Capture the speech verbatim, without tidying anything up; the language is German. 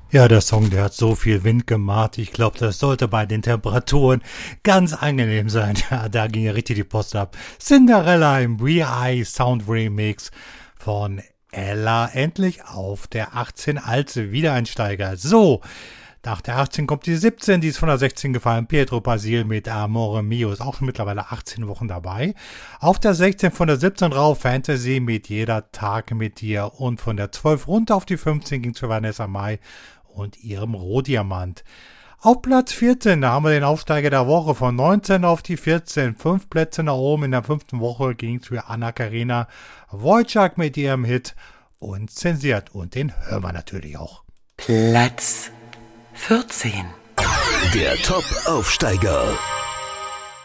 Ja, der Song, der hat so viel Wind gemacht. Ich glaube, das sollte bei den Temperaturen ganz angenehm sein. Ja, da ging ja richtig die Post ab. Cinderella im We-I Sound Remix von Ella. Endlich auf der achtzehn als Wiedereinsteiger. So, nach der achtzehn kommt die siebzehn, die ist von der sechzehn gefallen. Pietro Basil mit Amore Mio ist auch schon mittlerweile achtzehn Wochen dabei. Auf der sechzehn von der siebzehn drauf Fantasy mit Jeder Tag mit dir. Und von der zwölf runter auf die fünfzehn ging zu Vanessa Mai und ihrem Rohdiamant. Auf Platz vierzehn, da haben wir den Aufsteiger der Woche von neunzehn auf die vierzehn. Fünf Plätze nach oben in der fünften Woche ging es für Anna-Karina Wojcik mit ihrem Hit Unzensiert. Und den hören wir natürlich auch. Platz vierzehn. Der Top-Aufsteiger.